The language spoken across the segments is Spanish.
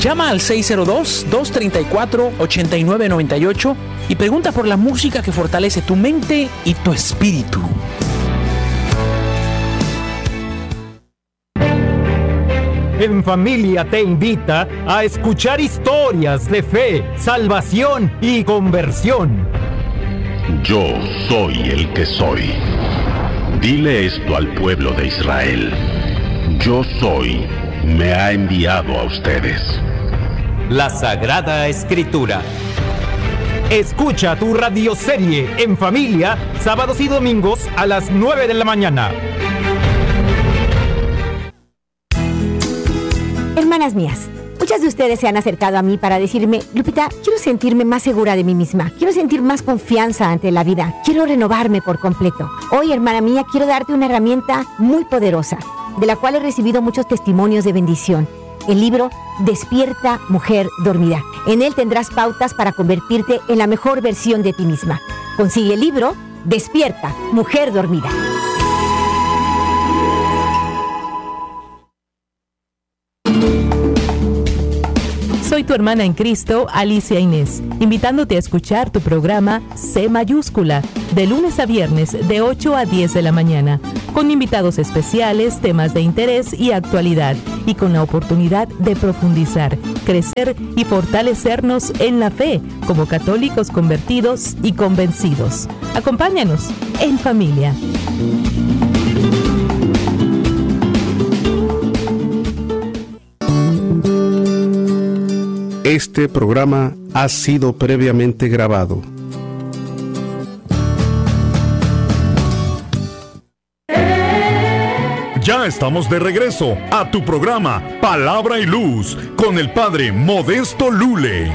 Llama al 602-234-8998 y pregunta por la música que fortalece tu mente y tu espíritu. En Familia te invita a escuchar historias de fe, salvación y conversión. Yo soy el que soy. Dile esto al pueblo de Israel. Yo soy, me ha enviado a ustedes. La Sagrada Escritura. Escucha tu radioserie En Familia, sábados y domingos a las 9 de la mañana. Hermanas mías, muchas de ustedes se han acercado a mí para decirme: Lupita, quiero sentirme más segura de mí misma, quiero sentir más confianza ante la vida, quiero renovarme por completo. Hoy, hermana mía, quiero darte una herramienta muy poderosa, de la cual he recibido muchos testimonios de bendición. El libro Despierta, Mujer Dormida. En él tendrás pautas para convertirte en la mejor versión de ti misma. Consigue el libro Despierta, Mujer Dormida. Soy tu hermana en Cristo, Alicia Inés, invitándote a escuchar tu programa C Mayúscula, de lunes a viernes de 8 a 10 de la mañana, con invitados especiales, temas de interés y actualidad, y con la oportunidad de profundizar, crecer y fortalecernos en la fe, como católicos convertidos y convencidos. Acompáñanos en familia. Este programa ha sido previamente grabado. Ya estamos de regreso a tu programa Palabra y Luz con el Padre Modesto Lule.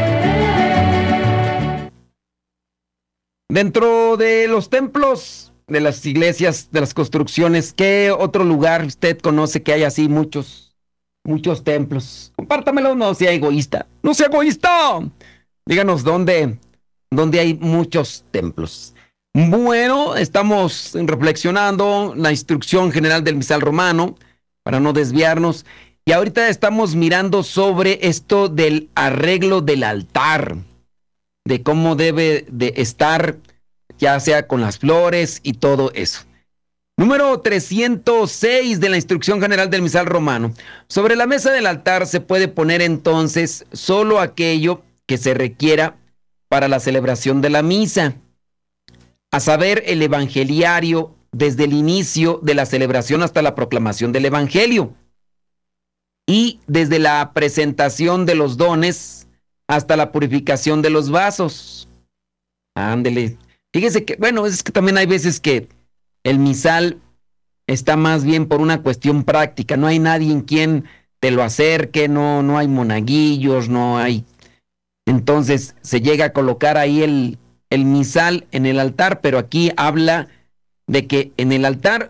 Dentro de los templos, de las iglesias, de las construcciones, ¿qué otro lugar usted conoce que hay así muchos templos? Compártamelo, no sea egoísta. ¡No sea egoísta! Díganos dónde hay muchos templos. Bueno, estamos reflexionando la instrucción general del misal romano, para no desviarnos, y ahorita estamos mirando sobre esto del arreglo del altar, de cómo debe de estar, ya sea con las flores y todo eso. Número 306 de la instrucción general del misal romano. Sobre la mesa del altar se puede poner entonces solo aquello que se requiera para la celebración de la misa, a saber, el evangeliario desde el inicio de la celebración hasta la proclamación del evangelio, y desde la presentación de los dones hasta la purificación de los vasos. Ándele. Fíjese que, bueno, es que también hay veces que el misal está más bien por una cuestión práctica. No hay nadie en quien te lo acerque, no hay monaguillos, no hay. Entonces se llega a colocar ahí el misal en el altar, pero aquí habla de que en el altar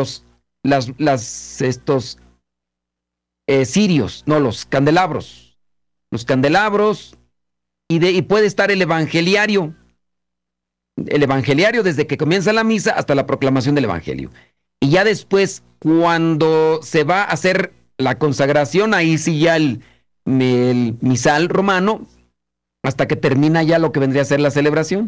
cirios, no, los candelabros y puede estar el evangeliario desde que comienza la misa hasta la proclamación del evangelio. Y ya después, cuando se va a hacer la consagración, ahí sí ya el misal romano, hasta que termina ya lo que vendría a ser la celebración.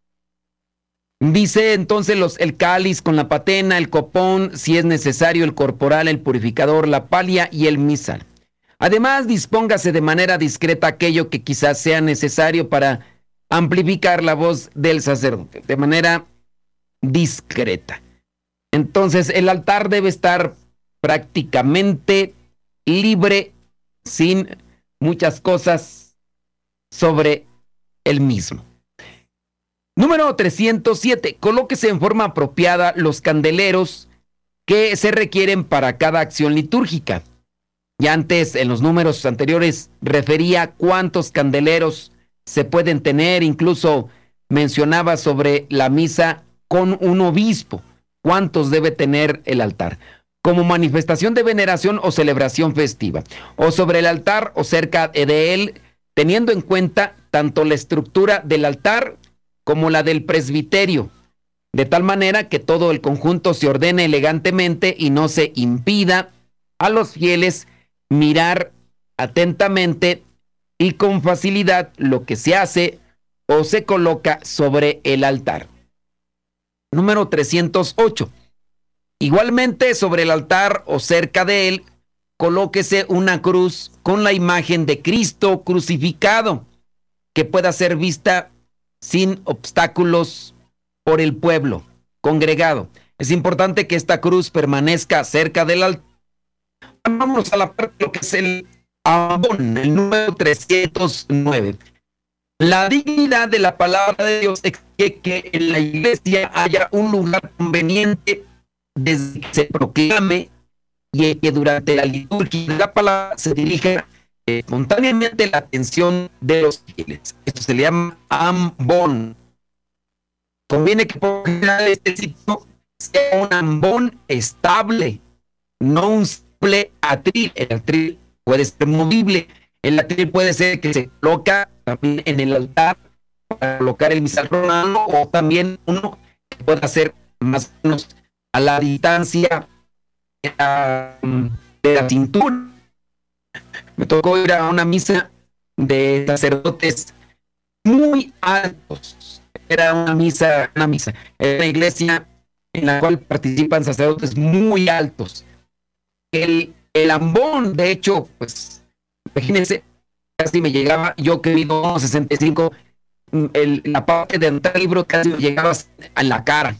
Dice entonces el cáliz con la patena, el copón, si es necesario, el corporal, el purificador, la palia y el misal. Además, dispóngase de manera discreta aquello que quizás sea necesario para amplificar la voz del sacerdote, de manera discreta. Entonces, el altar debe estar prácticamente libre, sin muchas cosas sobre el mismo. Número 307. Colóquese en forma apropiada los candeleros que se requieren para cada acción litúrgica. Ya antes, en los números anteriores, refería cuántos candeleros se pueden tener, incluso mencionaba sobre la misa con un obispo, cuántos debe tener el altar, como manifestación de veneración o celebración festiva, o sobre el altar o cerca de él, teniendo en cuenta tanto la estructura del altar como la del presbiterio, de tal manera que todo el conjunto se ordene elegantemente y no se impida a los fieles mirar atentamente y con facilidad lo que se hace o se coloca sobre el altar. Número 308. Igualmente sobre el altar o cerca de él, colóquese una cruz con la imagen de Cristo crucificado, que pueda ser vista sin obstáculos por el pueblo congregado. Es importante que esta cruz permanezca cerca del altar. Vamos a la parte de lo que es el ambón, el número 309. La dignidad de la palabra de Dios exige que en la iglesia haya un lugar conveniente desde que se proclame y que durante la liturgia de la palabra se dirija espontáneamente la atención de los fieles. Esto se le llama ambón. Conviene que por general este sitio sea un ambón estable, no un simple atril. El atril puede ser movible. El atril puede ser que se coloca también en el altar para colocar el misal romano, o también uno que pueda ser más o menos a la distancia de la cintura. Me tocó ir a una misa de sacerdotes muy altos. Era una misa, era una iglesia en la cual participan sacerdotes muy altos. El ambón, de hecho, pues, imagínense, casi me llegaba, yo que mido 1.65, la parte de entrar el libro casi me llegaba a la cara.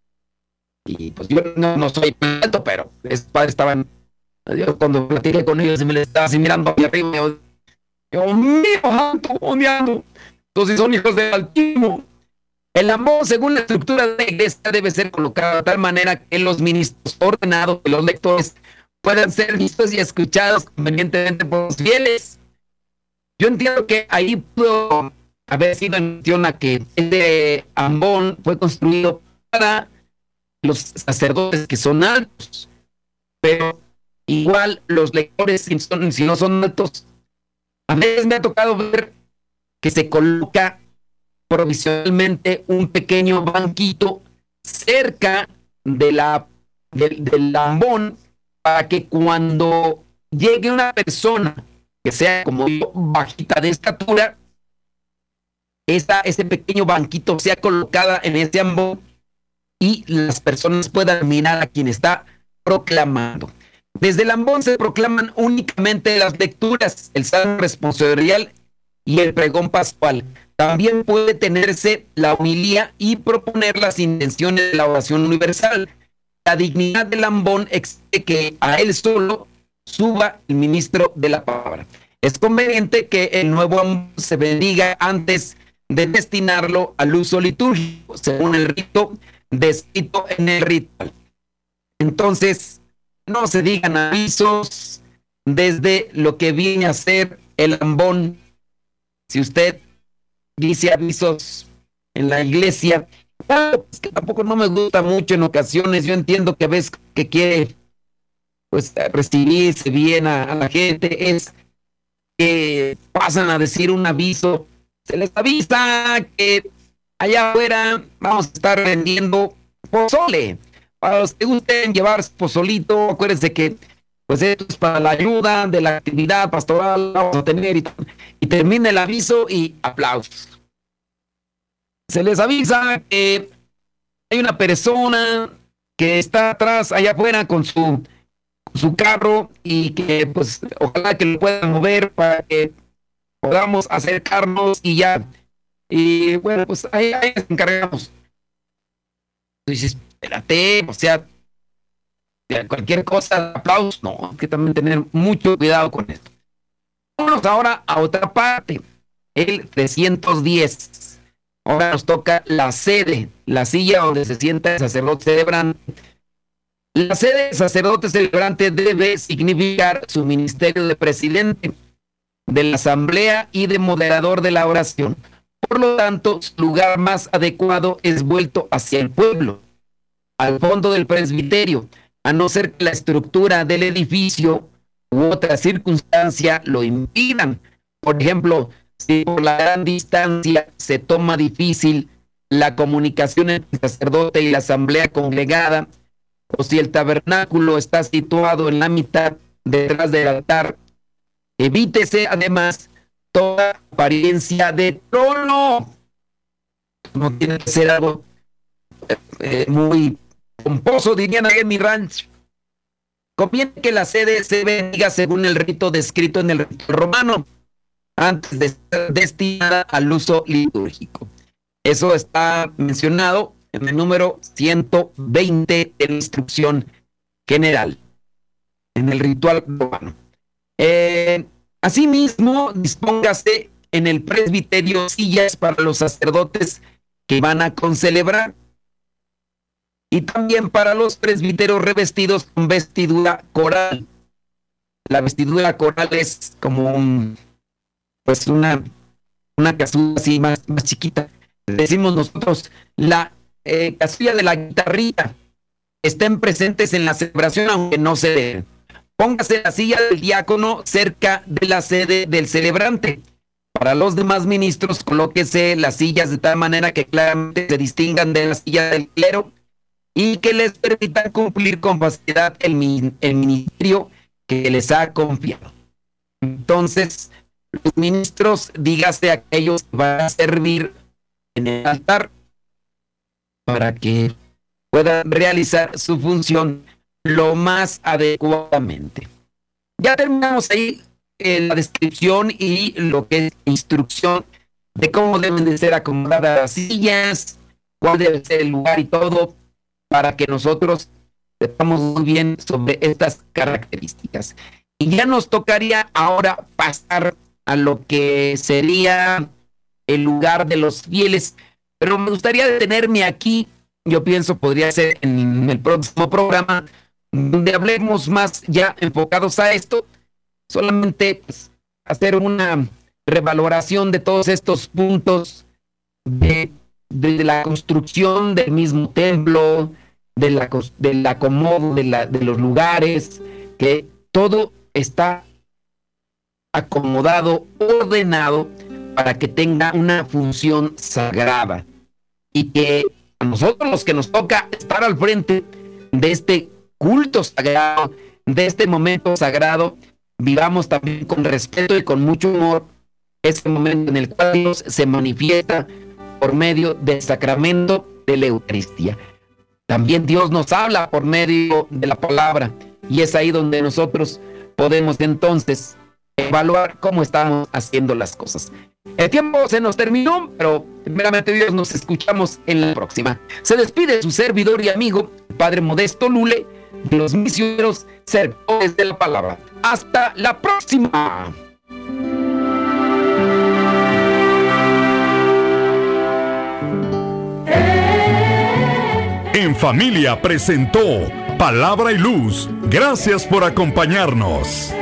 Y pues yo no soy alto, pero los padres estaban, yo cuando platiqué con ellos y me les estaba así mirando hacia arriba, yo mío santo, ondeando. Entonces son hijos del Altísimo. El ambón, según la estructura de la iglesia, debe ser colocado de tal manera que los ministros ordenados y los lectores puedan ser vistos y escuchados convenientemente por los fieles. Yo entiendo que ahí pudo haber sido en mención a que este ambón fue construido para los sacerdotes que son altos, pero igual los lectores, si no son altos, a veces me ha tocado ver que se coloca provisionalmente un pequeño banquito cerca del ambón, para que cuando llegue una persona que sea como yo, bajita de estatura, ese pequeño banquito sea colocada en ese ambón y las personas puedan mirar a quien está proclamando. Desde el ambón se proclaman únicamente las lecturas, el salmo responsorial y el pregón pascual. También puede tenerse la homilía y proponer las intenciones de la oración universal. La dignidad del ambón exige que a él solo suba el ministro de la palabra. Es conveniente que el nuevo ambón se bendiga antes de destinarlo al uso litúrgico, según el rito descrito en el ritual. Entonces, no se digan avisos desde lo que viene a ser el ambón. Si usted dice avisos en la iglesia, pues que tampoco no me gusta mucho en ocasiones. Yo entiendo que a veces que quiere pues recibirse bien a la gente, es que pasan a decir un aviso. Se les avisa que allá afuera vamos a estar vendiendo pozole. Para los que gusten llevar pozolito, acuérdense que pues esto es para la ayuda de la actividad pastoral, vamos a tener, y termina el aviso y aplausos. Se les avisa que hay una persona que está atrás, allá afuera, con su carro, y que pues ojalá que lo puedan mover para que podamos acercarnos y ya. Y bueno, pues ahí nos encargamos. Entonces, espérate, o sea, cualquier cosa, aplausos, no, hay que también tener mucho cuidado con esto. Vámonos ahora a otra parte, el 310. Ahora nos toca la sede, la silla donde se sienta el sacerdote celebrante. La sede del sacerdote celebrante debe significar su ministerio de presidente de la asamblea y de moderador de la oración. Por lo tanto, su lugar más adecuado es vuelto hacia el pueblo, al fondo del presbiterio, a no ser que la estructura del edificio u otra circunstancia lo impidan. Por ejemplo, si por la gran distancia se toma difícil la comunicación entre el sacerdote y la asamblea congregada, o si el tabernáculo está situado en la mitad detrás del altar, Evítese además toda apariencia de trono. No tiene que ser algo muy pomposo, dirían ahí en mi rancho. Conviene que la sede se bendiga según el rito descrito en el rito romano, antes de ser destinada al uso litúrgico. Eso está mencionado en el número 120 de la instrucción general, en el ritual romano. Asimismo, dispóngase en el presbiterio sillas para los sacerdotes que van a concelebrar, y también para los presbíteros revestidos con vestidura coral. La vestidura coral es como una casulla así más chiquita. Decimos nosotros, la casulla de la guitarrita. Estén presentes en la celebración, aunque no se vean. Póngase la silla del diácono cerca de la sede del celebrante. Para los demás ministros, colóquese las sillas de tal manera que claramente se distingan de la silla del clero y que les permitan cumplir con facilidad el ministerio que les ha confiado. Entonces, los ministros, dígase aquellos que van a servir en el altar para que puedan realizar su función lo más adecuadamente. Ya terminamos ahí la descripción y lo que es instrucción de cómo deben de ser acomodadas las sillas, cuál debe ser el lugar y todo, para que nosotros sepamos muy bien sobre estas características. Y ya nos tocaría ahora pasar a lo que sería el lugar de los fieles, pero me gustaría detenerme aquí. Yo pienso podría ser en el próximo programa, donde hablemos más ya enfocados a esto, solamente pues, hacer una revaloración de todos estos puntos de la construcción del mismo templo, del acomodo de los lugares, que todo está acomodado, ordenado para que tenga una función sagrada, y que a nosotros los que nos toca estar al frente de este culto sagrado, de este momento sagrado, vivamos también con respeto y con mucho humor este momento en el cual Dios se manifiesta por medio del sacramento de la Eucaristía. También Dios nos habla por medio de la palabra, y es ahí donde nosotros podemos entonces evaluar cómo estamos haciendo las cosas. El tiempo se nos terminó, pero primeramente Dios, nos escuchamos en la próxima. Se despide su servidor y amigo, el Padre Modesto Lule, de los misioneros servidores de la palabra. Hasta la próxima. En Familia presentó Palabra y Luz. Gracias por acompañarnos.